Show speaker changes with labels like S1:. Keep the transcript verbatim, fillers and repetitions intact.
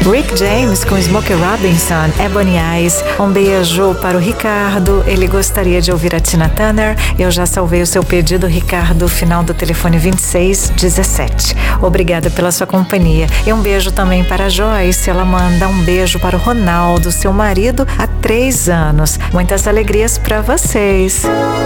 S1: Rick James com Smokey Robinson, Ebony Eyes. Um beijo para o Ricardo, ele gostaria de ouvir a Tina Turner. Eu já salvei o seu pedido, Ricardo, final do telefone vinte e seis dezessete. Obrigada pela sua companhia. E um beijo também para a Joyce, ela manda um beijo para o Ronaldo, seu marido há três anos. Muitas alegrias para vocês.